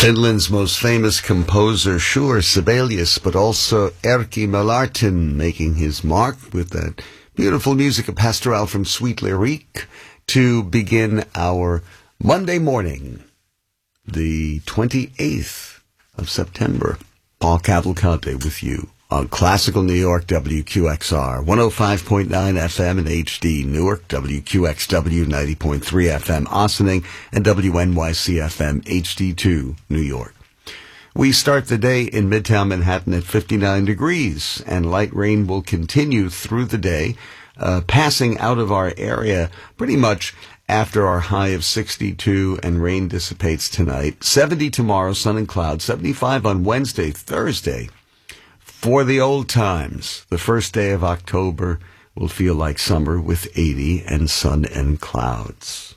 Finland's most famous composer, sure, Sibelius, but also Erkki Melartin making his mark with that beautiful music of Pastoral from Suite Lyrique to begin our Monday morning, the 28th of September. Paul Cavalcante with you on Classical New York, WQXR, 105.9 FM in HD, Newark, WQXW, 90.3 FM, Ossining, and WNYC FM, HD2, New York. We start the day in Midtown Manhattan at 59 degrees, and light rain will continue through the day, passing out of our area pretty much after our high of 62, and rain dissipates tonight. 70 tomorrow, sun and clouds. 75 on Wednesday, Thursday. For the old times, the first day of October will feel like summer with 80 and sun and clouds.